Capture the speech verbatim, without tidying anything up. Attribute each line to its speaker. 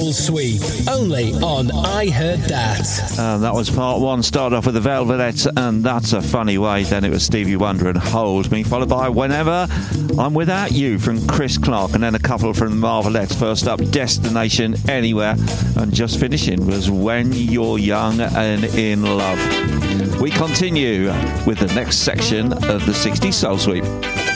Speaker 1: Soul Sweep, only on I Heard That.
Speaker 2: Uh, that was part one. Started off with the Velvettes, and That's a Funny Way. Then it was Stevie Wonder and Hold Me, followed by Whenever I'm Without You from Chris Clark, and then a couple from the Marvelettes. First up, Destination Anywhere, and just finishing was When You're Young and in Love. We continue with the next section of the sixties Soul Sweep.